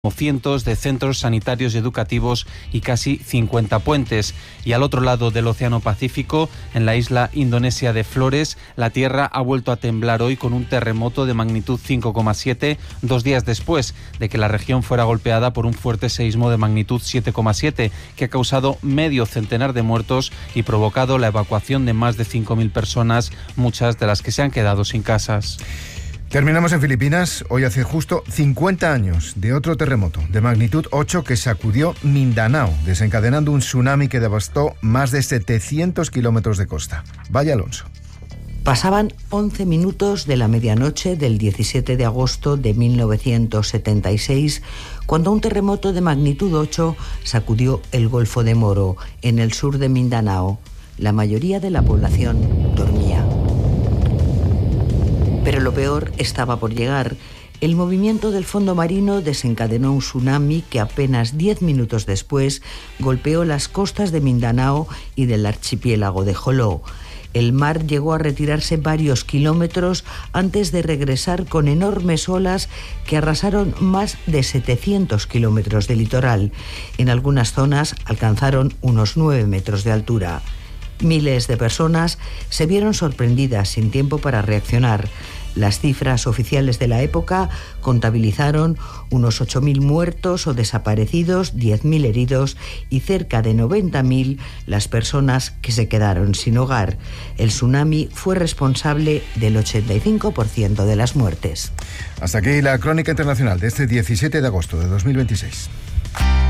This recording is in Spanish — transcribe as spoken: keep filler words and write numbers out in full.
cientos de centros sanitarios y educativos y casi cincuenta puentes. Y al otro lado del Océano Pacífico, en la isla indonesia de Flores, la tierra ha vuelto a temblar hoy con un terremoto de magnitud cinco coma siete, dos días después de que la región fuera golpeada por un fuerte seísmo de magnitud siete coma siete, que ha causado medio centenar de muertos y provocado la evacuación de más de cinco mil personas, muchas de las que se han quedado sin casas. Terminamos en Filipinas. Hoy hace justo cincuenta años de otro terremoto de magnitud ocho que sacudió Mindanao, desencadenando un tsunami que devastó más de setecientos kilómetros de costa. Vaya Alonso. Pasaban once minutos de la medianoche del diecisiete de agosto de mil novecientos setenta y seis, cuando un terremoto de magnitud ocho sacudió el Golfo de Moro, en el sur de Mindanao. La mayoría de la población dormía. Pero lo peor estaba por llegar. El movimiento del fondo marino desencadenó un tsunami que apenas diez minutos después golpeó las costas de Mindanao y del archipiélago de Joló. El mar llegó a retirarse varios kilómetros antes de regresar con enormes olas que arrasaron más de setecientos kilómetros de litoral. En algunas zonas alcanzaron unos nueve metros de altura. Miles de personas se vieron sorprendidas sin tiempo para reaccionar. Las cifras oficiales de la época contabilizaron unos ocho mil muertos o desaparecidos, diez mil heridos y cerca de noventa mil las personas que se quedaron sin hogar. El tsunami fue responsable del ochenta y cinco por ciento de las muertes. Hasta aquí la crónica internacional de este diecisiete de agosto de dos mil veintiséis.